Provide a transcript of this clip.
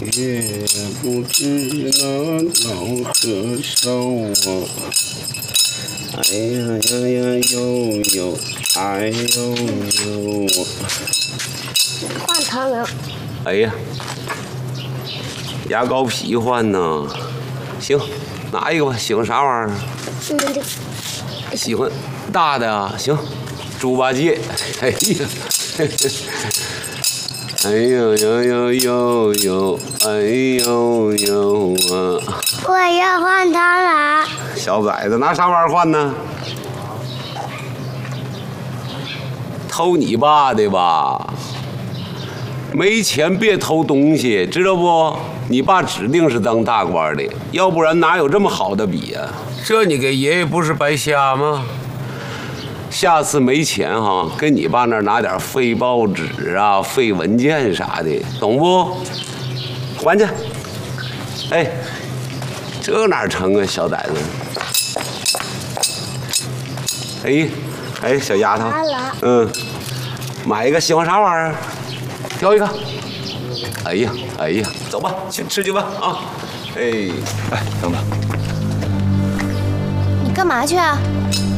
也不知那老和尚啊。哎呀呀呀呦呦，哎呦呦。 换汤圆。 哎呀，牙膏皮换呢？行，拿一个吧。喜欢啥玩意儿？喜欢大的啊？行，猪八戒。哎呀。哎呦呦呦呦呦，哎呦呦啊！ 我要换汤圆。 小崽子拿啥玩意儿换呢？偷你爸的吧？没钱别偷东西，知道不？你爸指定是当大官的，要不然哪有这么好的笔呀？这你给爷爷不是白瞎吗？下次没钱哈，跟你爸那儿拿点废报纸啊、废文件啥的，懂不？还去。哎，这哪成啊，小崽子！哎，小丫头，买一个喜欢啥玩意儿？挑一个。哎呀，走吧，去吃去吧啊！哎，等等， 你干嘛去啊？